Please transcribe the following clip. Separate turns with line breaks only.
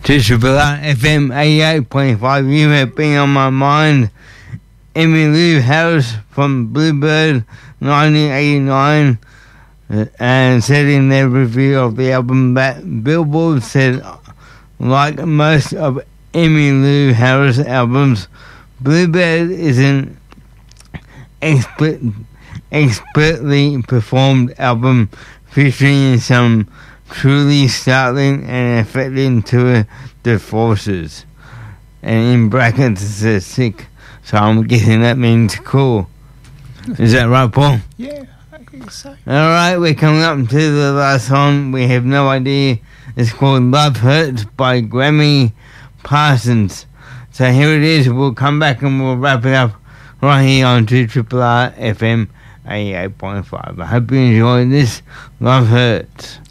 to Triple R FM 88.5. You have been on my mind. Emmylou Harris from Bluebird 1989 and said in their review of the album that Billboard said, like most of Emmylou Harris albums, Bluebird is an expertly performed album featuring some truly startling and affecting tour de forces. And in brackets it says sick, so I'm guessing that means cool. Is that right, Paul?
Yeah, I think so.
Alright, we're coming up to the last song. We have no idea. It's called Love Hurts by Grammy Parsons. So here it is. We'll come back and we'll wrap it up right here on 2RRR FM 88.5. I hope you enjoyed this. Love Hurts.